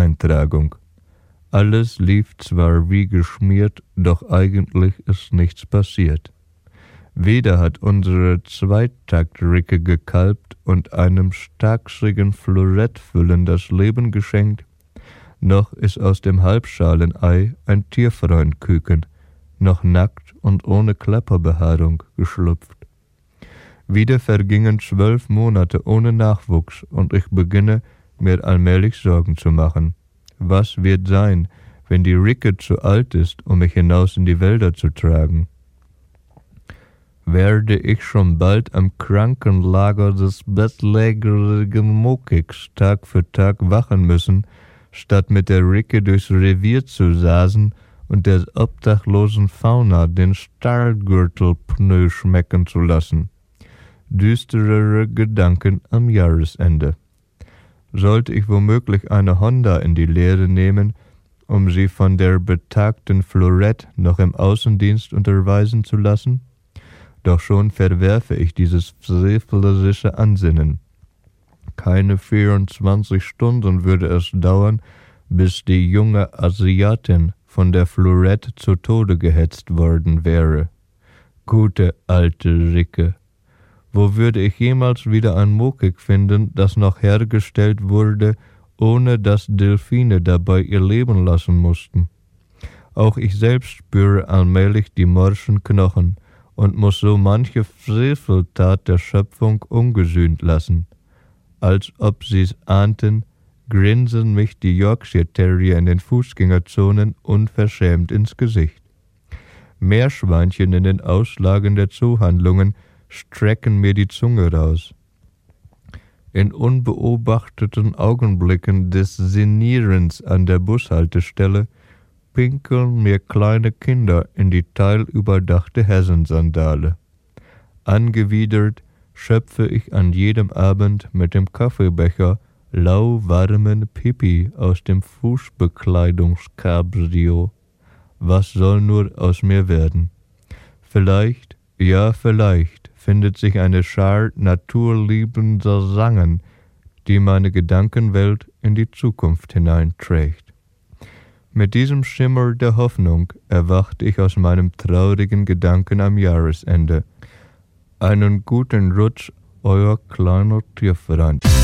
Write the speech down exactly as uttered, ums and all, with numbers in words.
Eintragung. Alles lief zwar wie geschmiert, doch eigentlich ist nichts passiert. Weder hat unsere Zweitaktricke gekalbt und einem starksigen Florettfüllen das Leben geschenkt, noch ist aus dem Halbschalenei ein Tierfreundküken, noch nackt und ohne Klapperbehaarung geschlüpft. Wieder vergingen zwölf Monate ohne Nachwuchs und ich beginne, mir allmählich Sorgen zu machen. Was wird sein, wenn die Ricke zu alt ist, um mich hinaus in die Wälder zu tragen? Werde ich schon bald am Krankenlager des bettlägerigen Mokiks Tag für Tag wachen müssen, statt mit der Ricke durchs Revier zu sasen und der obdachlosen Fauna den Stahlgürtelpneu schmecken zu lassen. Düsterere Gedanken am Jahresende. Sollte ich womöglich eine Honda in die Lehre nehmen, um sie von der betagten Florette noch im Außendienst unterweisen zu lassen? Doch schon verwerfe ich dieses frevlerische Ansinnen. Keine vierundzwanzig Stunden würde es dauern, bis die junge Asiatin von der Florette zu Tode gehetzt worden wäre. Gute alte Ricke. Wo würde ich jemals wieder ein Mokik finden, das noch hergestellt wurde, ohne dass Delfine dabei ihr Leben lassen mussten? Auch ich selbst spüre allmählich die morschen Knochen und muss so manche Freveltat der Schöpfung ungesühnt lassen. Als ob sie's ahnten, grinsen mich die Yorkshire Terrier in den Fußgängerzonen unverschämt ins Gesicht. Meerschweinchen in den Auslagen der Zoohandlungen strecken mir die Zunge raus. In unbeobachteten Augenblicken des Sinnierens an der Bushaltestelle pinkeln mir kleine Kinder in die teilüberdachte Hessensandale. Angewidert schöpfe ich an jedem Abend mit dem Kaffeebecher lauwarmen Pipi aus dem Fußbekleidungscabrio. Was soll nur aus mir werden? Vielleicht, ja vielleicht, findet sich eine Schar naturliebender Sangen, die meine Gedankenwelt in die Zukunft hineinträgt. Mit diesem Schimmer der Hoffnung erwachte ich aus meinem traurigen Gedanken am Jahresende. Einen guten Rutsch, euer kleiner Tierfreund.